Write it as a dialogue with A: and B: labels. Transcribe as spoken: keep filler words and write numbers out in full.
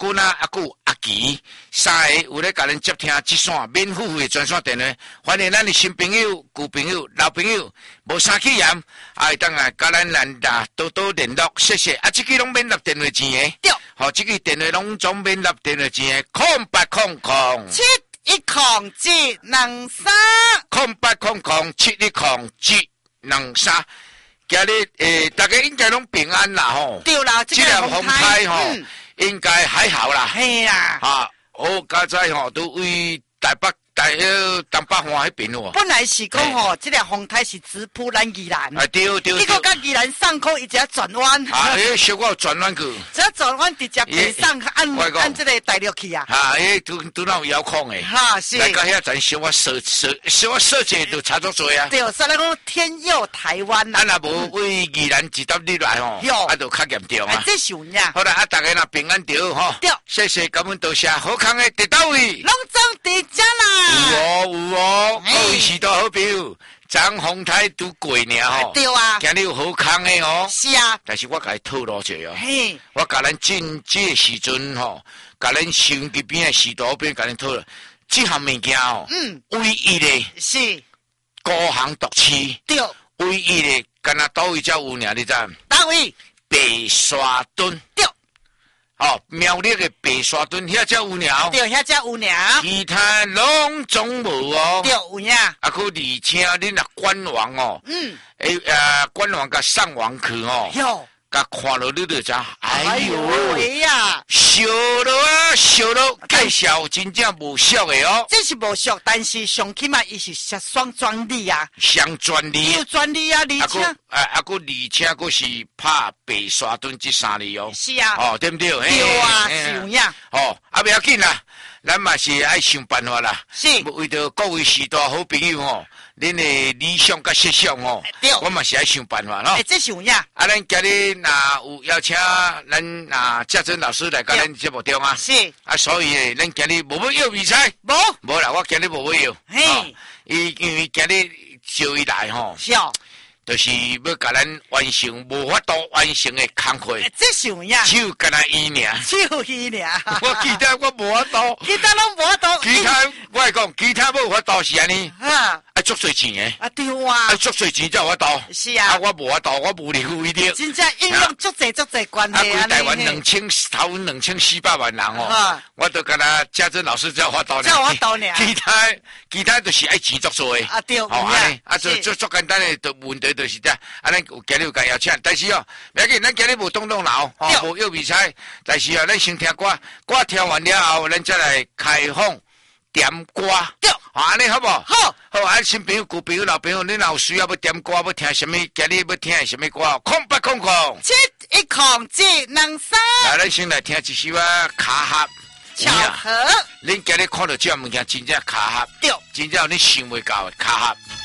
A: 君啊、阿久、阿奇三个有咧甲咱接听这线免付费专线电话，欢迎咱的新朋友、旧朋友、老朋友，无三起盐，啊，会当来甲咱兰达多多联络，谢谢。啊，这个拢免纳电话钱的，
B: 对，
A: 好，这个电话拢总免纳电话钱的，空八空空
B: 七一空七两三，
A: 空八空空七一空七两三。今日诶，大家应该拢平安啦吼。
B: 对啦，
A: 这个风台吼，
B: 嗯、
A: 应该还好啦。
B: 系啦，
A: 啊，我刚才吼都为台北、台呃东北岸迄边哦。
B: 本来是讲吼，这个风台是直扑咱宜兰。
A: 啊对对对。
B: 结果甲宜兰上空一直转弯。
A: 啊，迄小可转弯去。
B: 只转弯直接北上按按这个大陆去啊。
A: 啊，迄都都那有遥控诶。
B: 哈是。
A: 来到遐咱小可设设小可设计都差足多啊。
B: 对，所以讲天佑台湾啦。
A: 啊，若无为宜兰一搭入来吼，啊，就较严重啊。
B: 这是有呀。
A: 好啦，啊，大家若平安着吼。
B: 对。
A: 谢谢，感恩多谢，好康诶，伫倒位。
B: 拢总伫遮啦。
A: 有哦有哦，各位许多好朋友，张宏台都过呢吼。
B: 对啊。
A: 今日有好康诶哦。
B: 是啊。
A: 但是我甲伊透露者哦。
B: 嘿。
A: 我甲咱进这时阵吼，甲咱收音机边诶许多边甲咱透露，这项物件哦。
B: 嗯。
A: 唯一诶。
B: 是。
A: 孤行独市。
B: 对。
A: 唯一诶，敢若倒位才有呢？你知？
B: 倒位。
A: 白沙墩。
B: 对。
A: 哦，苗栗的白沙墩遐只有鸟，
B: 对，遐只有鸟，
A: 其他拢总无哦。
B: 对，有呀。
A: 啊，佮而且恁若官网哦，
B: 嗯，
A: 诶呃，官网甲上网去哦，
B: 哟，
A: 甲看落你就知，哎呦，
B: 喂呀，
A: 小了啊，小了，介绍真正无俗的哦。
B: 这是无俗，但是上起码伊是双专利啊，
A: 双专利，
B: 有专利啊，而且，
A: 啊，啊，佮而且佮是拍白沙墩这三字哦。
B: 是啊，
A: 哦，对不对？
B: 对啊，是有呀。
A: 哦，啊，不要紧啦，咱嘛是爱想办法啦。
B: 是，
A: 为着各位许多好朋友哦，恁的理想甲设想哦，我嘛是爱想办法咯。
B: 哎，这是有呀。
A: 啊，咱今日若有邀请咱啊嘉珍老师来甲咱节目中啊。
B: 是。
A: 啊，所以诶，咱今日无要要比赛。
B: 无。
A: 无啦，我今日无要。
B: 嘿。
A: 伊因为今日招伊来吼。
B: 是哦。
A: 就是要甲咱完成无法度完成的工课，
B: 这是有呀，
A: 只有干那伊尔，
B: 只有伊尔。
A: 我其他我无法度，
B: 其他拢无法度。
A: 其他我来讲，其他无法度是安尼，
B: 啊，
A: 爱足侪钱诶，
B: 啊对啊，
A: 爱足侪钱才有法度。
B: 是啊，
A: 啊我无法度，我无力负一点。
B: 真正应用足侪足侪关系
A: 啊！台湾两千头两千四百万人哦，我都跟他嘉珍老师才有法度呢。
B: 才有法度呢。
A: 其他其他就是爱钱足多诶。
B: 啊对，
A: 哦安尼，啊就就足简单诶，就问题就是这，啊咱有今日有甲邀请，但是哦，不要紧，咱今日无动动脑，哦无要比赛，但是哦，咱先听歌，歌听完了后，咱再来开放点歌。
B: 对，
A: 安尼好不好？
B: 好，
A: 好，啊新朋友、旧朋友、老朋友，你若有需要要点歌，要听什么？今日要听什么歌？空不空空？
B: 七一空七两三。
A: 来，咱先来听一首啊，卡合。
B: 巧合。
A: 恁今日看到这物件，真正卡合。
B: 对，
A: 真正你想袂到的卡合。